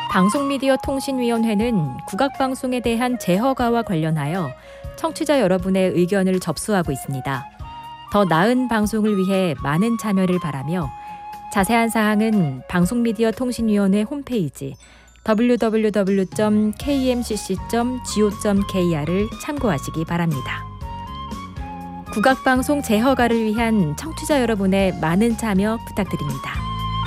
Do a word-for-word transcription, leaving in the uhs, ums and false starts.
방송미디어통신위원회는 국악방송에 대한 재허가와 관련하여 청취자 여러분의 의견을 접수하고 있습니다. 더 나은 방송을 위해 많은 참여를 바라며 자세한 사항은 방송미디어통신위원회 홈페이지 더블유 더블유 더블유 점 케이엠씨씨 점 지오 점 케이알을 참고하시기 바랍니다. 국악방송 재허가를 위한 청취자 여러분의 많은 참여 부탁드립니다.